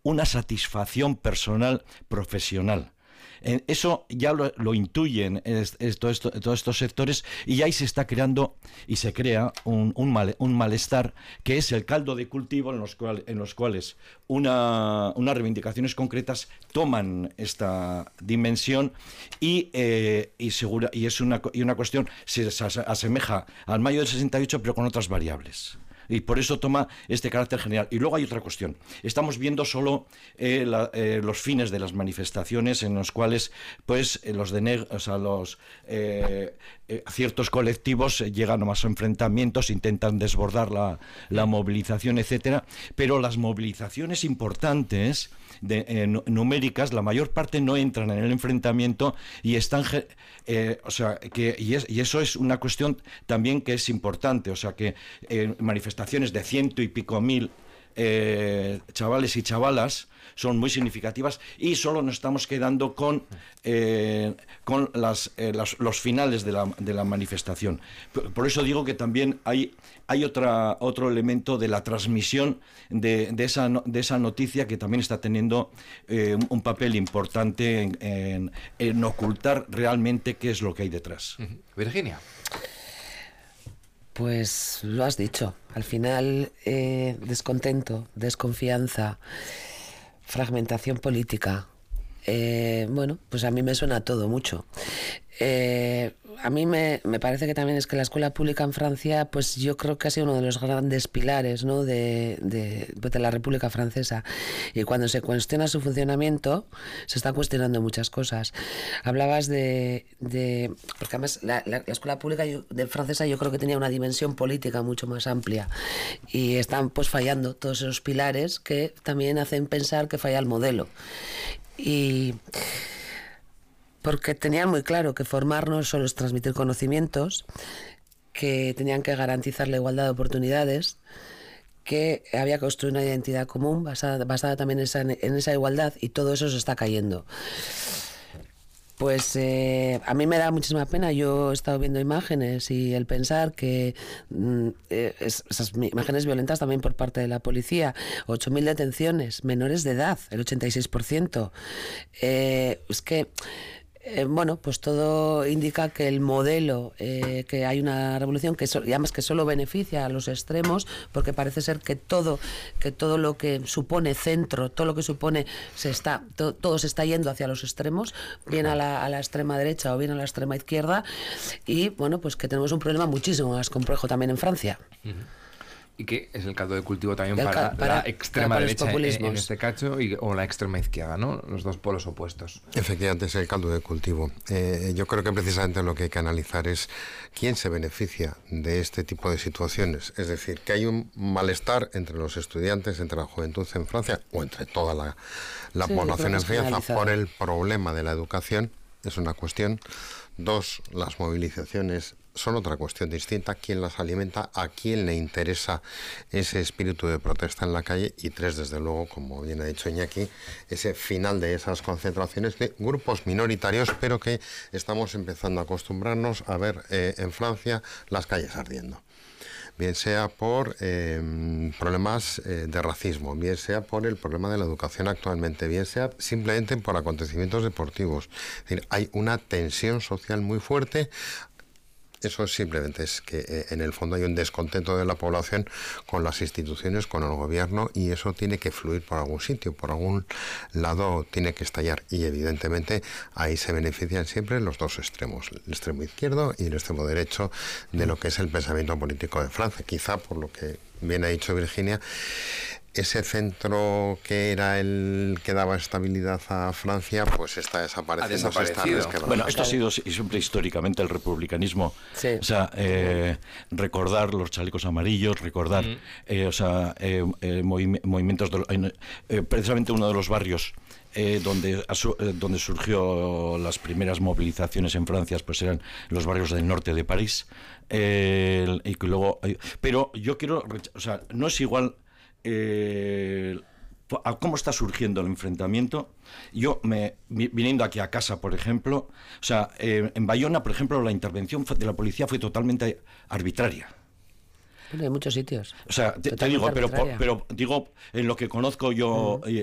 una satisfacción personal, profesional. Eso ya lo intuyen todos estos sectores, y ahí se está creando y se crea un malestar, que es el caldo de cultivo en los cuales unas reivindicaciones concretas toman esta dimensión y es una cuestión, se asemeja al mayo del 68 pero con otras variables. Y por eso toma este carácter general. Y luego hay otra cuestión. Estamos viendo solo los fines de las manifestaciones, en los cuales pues ciertos colectivos llegan a más enfrentamientos, intentan desbordar la movilización, etcétera. Pero las movilizaciones importantes, numéricas, la mayor parte no entran en el enfrentamiento y están... y eso es una cuestión también que es importante. O sea, que manifestaciones de 100 y pico mil chavales y chavalas son muy significativas, y solo nos estamos quedando con los finales de la manifestación. Por eso digo que también hay otro elemento de la transmisión de esa noticia, que también está teniendo un papel importante en ocultar realmente qué es lo que hay detrás. Virginia. Pues lo has dicho. Al final, descontento, desconfianza, fragmentación política. Bueno, pues a mí me suena todo mucho. A mí me parece que también es que la escuela pública en Francia, pues yo creo que ha sido uno de los grandes pilares, ¿no?, de la República Francesa. Y cuando se cuestiona su funcionamiento, se está cuestionando muchas cosas. Hablabas porque además la escuela pública francesa yo creo que tenía una dimensión política mucho más amplia, y están pues fallando todos esos pilares que también hacen pensar que falla el modelo. Y porque tenían muy claro que formar no solo es transmitir conocimientos, que tenían que garantizar la igualdad de oportunidades, que había que construir una identidad común basada también en esa igualdad, y todo eso se está cayendo. Pues a mí me da muchísima pena. Yo he estado viendo imágenes, y el pensar que esas imágenes violentas también por parte de la policía, 8.000 detenciones, menores de edad, el 86%. Es que... bueno, pues todo indica que el modelo, que hay una revolución que además que solo beneficia a los extremos, porque parece ser que todo lo que supone centro, todo lo que supone todo se está yendo hacia los extremos, bien a la extrema derecha o bien a la extrema izquierda, y bueno, pues que tenemos un problema muchísimo más complejo también en Francia. Y que es el caldo de cultivo también para la extrema derecha en este caso, o la extrema izquierda, ¿no? Los dos polos opuestos. Efectivamente, es el caldo de cultivo. Yo creo que precisamente lo que hay que analizar es quién se beneficia de este tipo de situaciones. Es decir, que hay un malestar entre los estudiantes, entre la juventud en Francia, o entre toda la población en Francia, por el problema de la educación. Es una cuestión. 2, las movilizaciones son otra cuestión distinta. ¿Quién las alimenta? ¿A quién le interesa ese espíritu de protesta en la calle? Y 3, desde luego, como bien ha dicho Iñaki, ese final de esas concentraciones de grupos minoritarios, pero que estamos empezando a acostumbrarnos a ver en Francia las calles ardiendo. Bien sea por problemas de racismo, bien sea por el problema de la educación actualmente, bien sea simplemente por acontecimientos deportivos. Es decir, hay una tensión social muy fuerte. Eso simplemente es que en el fondo hay un descontento de la población con las instituciones, con el gobierno, y eso tiene que fluir por algún sitio, por algún lado tiene que estallar, y evidentemente ahí se benefician siempre los dos extremos, el extremo izquierdo y el extremo derecho de lo que es el pensamiento político de Francia. Quizá por lo que bien ha dicho Virginia, ese centro que era el que daba estabilidad a Francia, pues está desapareciendo. Bueno, esto ha sido siempre históricamente el republicanismo. Sí. O sea, recordar los chalecos amarillos, recordar movimientos precisamente uno de los barrios donde surgió las primeras movilizaciones en Francia, pues eran los barrios del norte de París, y luego, pero yo quiero, o sea, no es igual a cómo está surgiendo el enfrentamiento. Yo viniendo aquí a casa, por ejemplo, o sea, en Bayona, por ejemplo, la intervención de la policía fue totalmente arbitraria. Bueno, hay muchos sitios. O sea, te digo, pero digo, en lo que conozco yo,